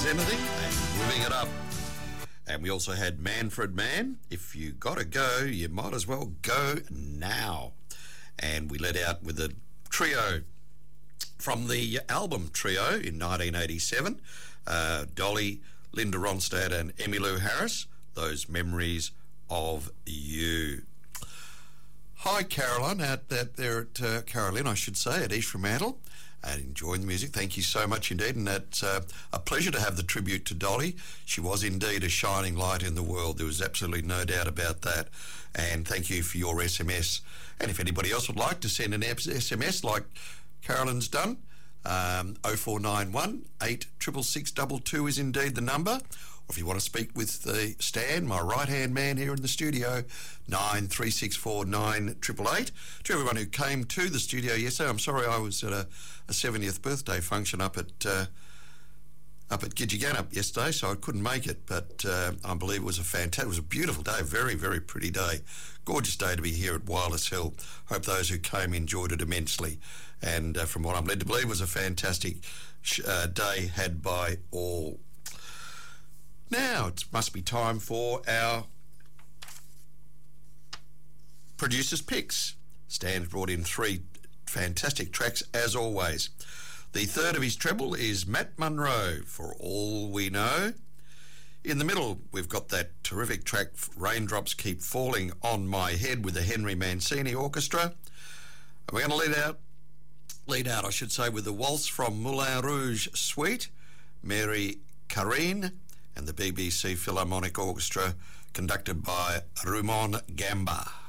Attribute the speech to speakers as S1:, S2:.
S1: Anything and Moving It Up. And we also had Manfred Mann. If you got to go, you might as well go now. And we let out with a trio from the album Trio in 1987. Dolly, Linda Ronstadt and Emmylou Harris. Those Memories of You. Hi, Caroline, out there at Caroline, I should say, at East Fremantle, and enjoying the music. Thank you so much indeed, and it's a pleasure to have the tribute to Dolly. She was indeed a shining light in the world. There was absolutely no doubt about that, and thank you for your SMS. And if anybody else would like to send an SMS like Caroline's done, 0491 86662 is indeed the number. Or if you want to speak with Stan, my right-hand man here in the studio, 9364 9888. To everyone who came to the studio yesterday, I'm sorry I was at a 70th birthday function up at Gidgegannup yesterday, so I couldn't make it, but I believe it was it was a beautiful day, very, very pretty day. Gorgeous day to be here at Wireless Hill. Hope those who came enjoyed it immensely. And from what I'm led to believe, it was a fantastic day had by all. Now, it must be time for our producer's picks. Stan's brought in 3 fantastic tracks, as always. The third of his treble is Matt Monro, For All We Know. In the middle, we've got that terrific track, Raindrops Keep Falling on My Head, with the Henry Mancini Orchestra. And we're going to lead out, I should say, with the Waltz from Moulin Rouge Suite, Mary Karine, and the BBC Philharmonic Orchestra, conducted by Rumon Gamba.